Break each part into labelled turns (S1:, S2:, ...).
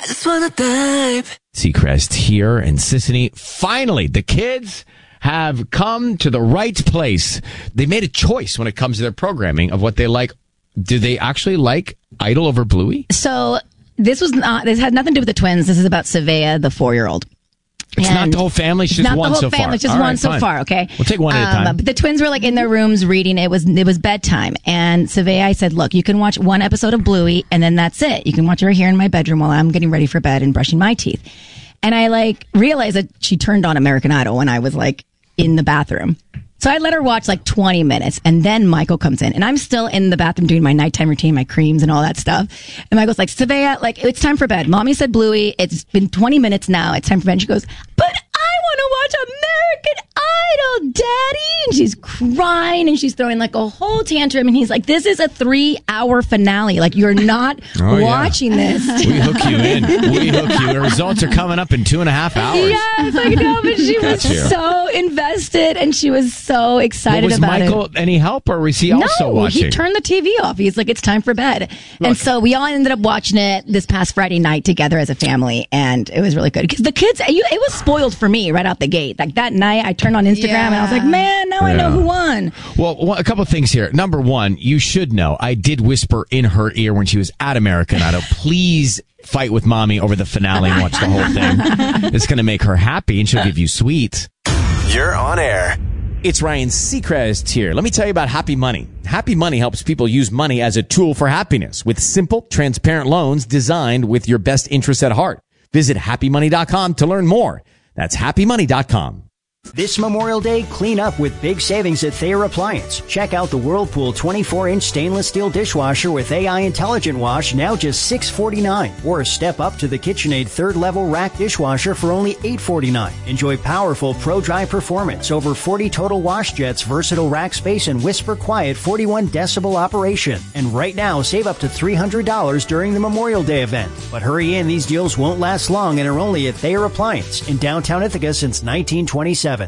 S1: just wanna dive.
S2: Seacrest here in Sissany. Finally, the kids have come to the right place. They made a choice when it comes to their programming of what they like. Do they actually like Idol over Bluey?
S3: So this had nothing to do with the twins. This is about Savea, the 4-year-old.
S2: It's not the whole family. It's just one so far.
S3: Not the whole family. It's just one so far. Okay.
S2: We'll take one at a time.
S3: But the twins were like in their rooms reading. It was bedtime, and Savea, I said, "Look, you can watch one episode of Bluey, and then that's it. You can watch her here in my bedroom while I'm getting ready for bed and brushing my teeth." And I realized that she turned on American Idol when I was in the bathroom. So I let her watch 20 minutes, and then Michael comes in, and I'm still in the bathroom doing my nighttime routine, my creams and all that stuff. And Michael's like, Savea, it's time for bed. Mommy said Bluey. It's been 20 minutes now. It's time for bed. And she goes, but I want to watch American Idol, Daddy. And she's crying, and she's throwing a whole tantrum. And he's like, this is a 3-hour finale. You're not watching this.
S2: We hook you in. We hook you. The results are coming up in 2.5 hours.
S3: Yes, I know, but she was so invested, and she was so excited about it.
S2: Was Michael any help, or was he also watching?
S3: He turned the TV off. He's like, it's time for bed. And so we all ended up watching it this past Friday night together as a family, and it was really good. Because the kids, it was spoiled for me right out the gate. That night, I turned on Instagram, and I was like, man, now I know who won.
S2: Well, a couple of things here. Number one, you should know, I did whisper in her ear when she was at American Idol, please fight with Mommy over the finale and watch the whole thing. It's going to make her happy, and she'll give you sweets.
S1: You're on air.
S2: It's Ryan Seacrest here. Let me tell you about Happy Money. Happy Money helps people use money as a tool for happiness with simple, transparent loans designed with your best interests at heart. Visit happymoney.com to learn more. That's happymoney.com.
S4: This Memorial Day, clean up with big savings at Thayer Appliance. Check out the Whirlpool 24-inch stainless steel dishwasher with AI Intelligent Wash, now just $649. Or step up to the KitchenAid 3rd level rack dishwasher for only $849. Enjoy powerful Pro Dry performance, over 40 total wash jets, versatile rack space, and whisper quiet 41 decibel operation. And right now, save up to $300 during the Memorial Day event. But hurry in, these deals won't last long and are only at Thayer Appliance in downtown Ithaca since 1927.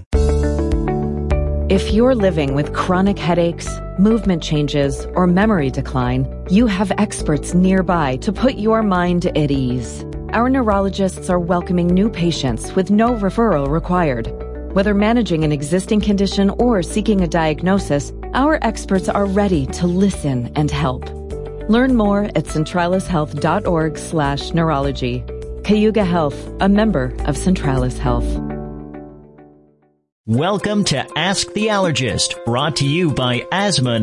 S5: If you're living with chronic headaches, movement changes, or memory decline, you have experts nearby to put your mind at ease. Our neurologists are welcoming new patients with no referral required. Whether managing an existing condition or seeking a diagnosis, our experts are ready to listen and help. Learn more at centralishealth.org/neurology. Cayuga Health, a member of Centralis Health.
S4: Welcome to Ask the Allergist, brought to you by Asthma